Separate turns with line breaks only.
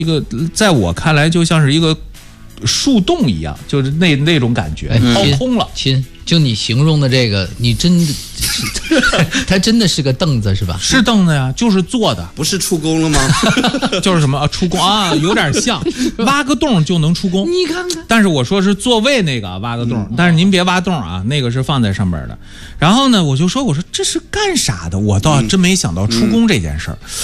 一个在我看来就像是一个树洞一样，就是那种感觉，掏空了。
亲，就你形容的这个，你真的它真的是个凳子是吧？
是凳子呀，就是坐的。
不是出工了吗？
就是什么出工啊，有点像挖个洞就能出工。
你看看，
但是我说是座位那个挖个洞，但是您别挖洞啊，那个是放在上边的。然后呢，我说这是干啥的？我倒真没想到出工这件事儿。